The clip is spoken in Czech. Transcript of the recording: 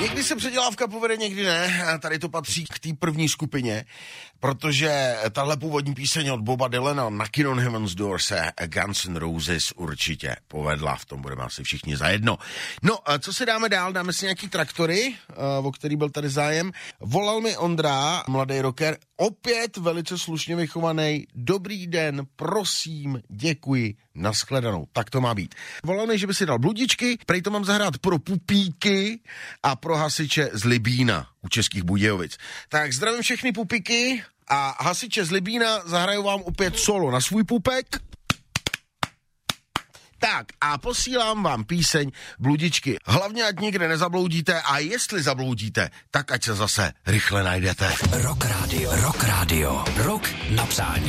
Někdy se předělávka povede, někdy ne. Tady to patří k té první skupině, protože tahle původní píseň od Boba Dylana Knockin' on Heaven's Door se Guns N' Roses určitě povedla. V tom budeme asi všichni zajedno. No, a co si dáme dál? Dáme si nějaký traktory, o který byl tady zájem. Volal mi Ondra, mladý rocker, opět velice slušně vychovaný. Dobrý den, prosím, děkuji, nashledanou. Tak to má být. Volal mi, že by si dal bludičky, prej to mám zahrát pro pupíky a pro hasiče z Libína u Českých Budějovic. Tak zdravím všechny pupíky a hasiče z Libína, zahraju vám opět solo na svůj pupek. Tak a posílám vám píseň Bludičky. Hlavně ať nikde nezabloudíte a jestli zabloudíte, tak ať se zase rychle najdete. Rock Radio. Rock na přání.